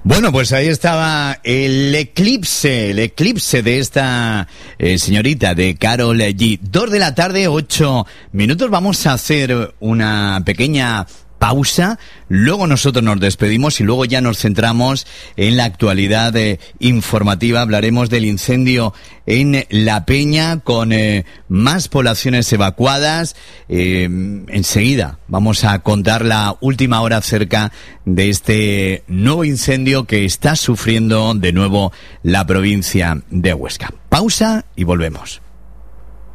Bueno, pues ahí estaba el eclipse de esta señorita, de Karol G. 2 de la tarde, 8 minutos. Vamos a hacer una pequeña pausa, luego nosotros nos despedimos y luego ya nos centramos en la actualidad informativa. Hablaremos del incendio en La Peña con más poblaciones evacuadas. Enseguida vamos a contar la última hora acerca de este nuevo incendio que está sufriendo de nuevo la provincia de Huesca. Pausa y volvemos.